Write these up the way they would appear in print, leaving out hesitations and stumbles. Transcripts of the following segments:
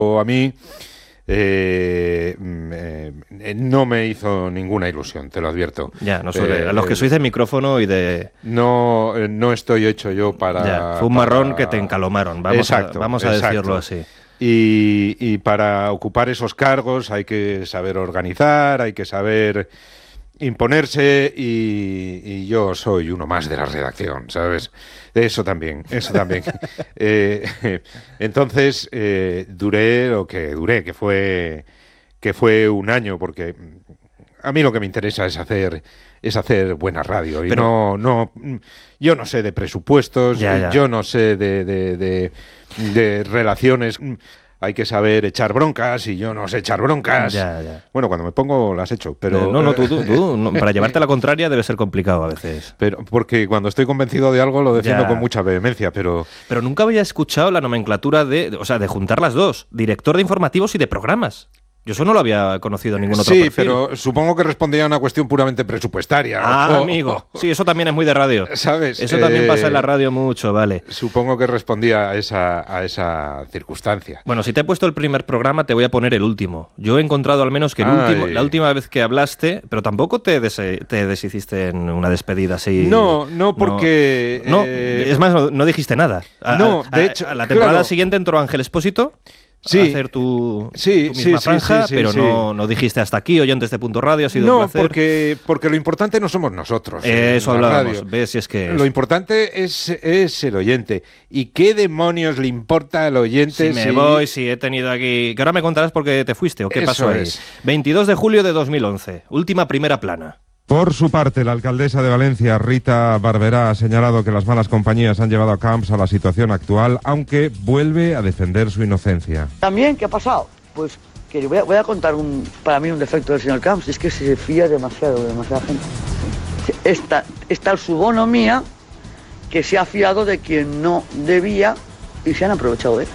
a mí no me hizo ninguna ilusión, te lo advierto. Ya, no suele, a los que sois de micrófono y de... No estoy hecho yo para... Ya, fue un marrón que te encalomaron, vamos a decirlo así. Y para ocupar esos cargos hay que saber organizar, hay que saber imponerse, y yo soy uno más de la redacción, ¿sabes? Eso también. Entonces, duré lo que duré, que fue un año, porque a mí lo que me interesa es hacer buena radio. Pero, yo no sé de presupuestos, yo no sé de relaciones. Hay que saber echar broncas, y yo no sé echar broncas. Ya. Bueno, cuando me pongo las echo, pero... Tú, para llevarte la contraria debe ser complicado a veces. Pero porque cuando estoy convencido de algo lo defiendo con mucha vehemencia, pero... Pero nunca había escuchado la nomenclatura de juntar las dos, director de informativos y de programas. Yo eso no lo había conocido en ningún otro perfil. Sí, pero supongo que respondía a una cuestión puramente presupuestaria. Amigo. Sí, eso también es muy de radio. ¿Sabes? Eso también pasa en la radio mucho, vale. Supongo que respondía a esa circunstancia. Bueno, si te he puesto el primer programa, te voy a poner el último. Yo he encontrado al menos que la última vez que hablaste, pero tampoco te deshiciste en una despedida así. No, porque... No, es más, no dijiste nada. De hecho... A la temporada siguiente entró Ángel Expósito. Hacer tu misma franja, pero no dijiste hasta aquí, oyentes de Punto Radio, ha sido un placer. Porque lo importante no somos nosotros. Eso hablábamos, ves si es que... Lo importante es el oyente. ¿Y qué demonios le importa al oyente? Si he tenido aquí... Que ahora me contarás por qué te fuiste o qué pasó ahí. 22 de julio de 2011, última primera plana. Por su parte, la alcaldesa de Valencia, Rita Barberá, ha señalado que las malas compañías han llevado a Camps a la situación actual, aunque vuelve a defender su inocencia. También, ¿qué ha pasado? Pues que voy a contar para mí un defecto del señor Camps, es que se fía demasiada gente. Está su bonomía, que se ha fiado de quien no debía, y se han aprovechado de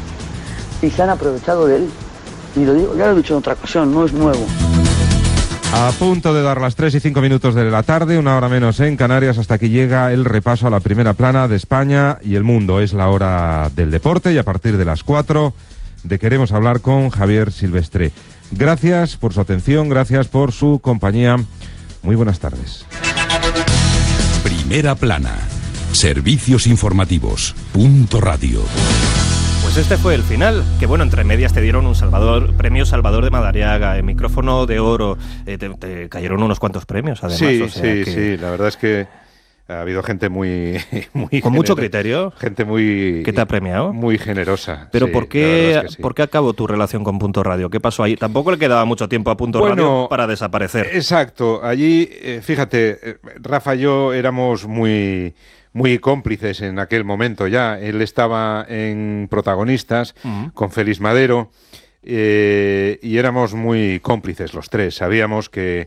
él. Y lo digo, ya lo he dicho en otra ocasión, no es nuevo. A punto de dar las 3:05 de la tarde, una hora menos en Canarias. Hasta aquí llega el repaso a la primera plana de España y el mundo. Es la hora del deporte, y a partir de las 4 queremos hablar con Javier Silvestre. Gracias por su atención, gracias por su compañía. Muy buenas tardes. Primera plana. Servicios informativos. Punto Radio. Pues este fue el final, que bueno, entre medias te dieron un premio Salvador de Madariaga, micrófono de oro, te cayeron unos cuantos premios además. Sí, la verdad es que ha habido gente muy con mucho criterio. Gente muy... ¿Qué te ha premiado? Muy generosa. Pero sí, ¿por qué acabó tu relación con Punto Radio? ¿Qué pasó ahí? Tampoco le quedaba mucho tiempo a Punto Radio para desaparecer. Exacto, allí, fíjate, Rafa y yo éramos muy cómplices en aquel momento ya. Él estaba en Protagonistas con Félix Madero, y éramos muy cómplices los tres. Sabíamos que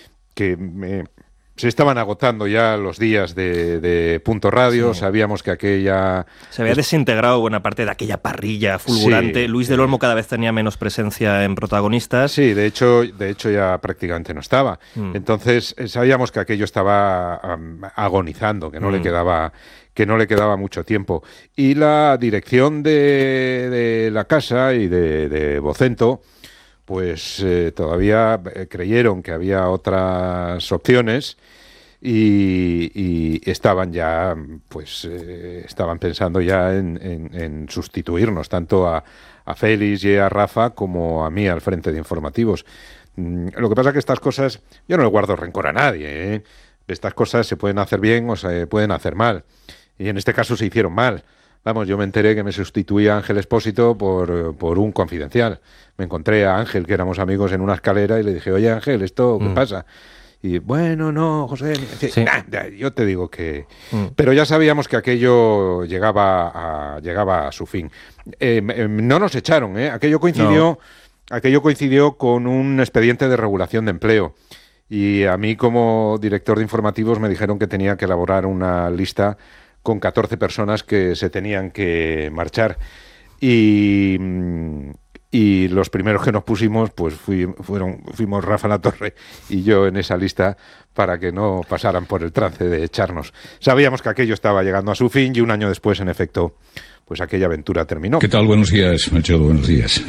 se estaban agotando ya los días de Punto Radio, sabíamos que aquella... Se había desintegrado buena parte de aquella parrilla fulgurante. Luis del Olmo cada vez tenía menos presencia en Protagonistas. Sí, de hecho ya prácticamente no estaba. Entonces sabíamos que aquello estaba agonizando, que no le quedaba mucho tiempo. Y la dirección de la casa y de Vocento, pues todavía creyeron que había otras opciones, y estaban ya, estaban pensando ya en sustituirnos, tanto a Félix y a Rafa como a mí al frente de informativos. Lo que pasa es que estas cosas, yo no le guardo rencor a nadie, ¿eh? Estas cosas se pueden hacer bien o se pueden hacer mal, y en este caso se hicieron mal. Vamos, yo me enteré que me sustituía Ángel Expósito por un confidencial. Me encontré a Ángel, que éramos amigos, en una escalera, y le dije, oye Ángel, ¿esto qué pasa? Y bueno, no, José, yo te digo que... Pero ya sabíamos que aquello llegaba a su fin. No nos echaron, ¿eh? Aquello coincidió con un expediente de regulación de empleo. Y a mí, como director de informativos, me dijeron que tenía que elaborar una lista con 14 personas que se tenían que marchar. Y los primeros que nos pusimos, pues fuimos Rafa Latorre y yo en esa lista, para que no pasaran por el trance de echarnos. Sabíamos que aquello estaba llegando a su fin, y un año después, en efecto, pues aquella aventura terminó. ¿Qué tal? Buenos días, Melchor, buenos días.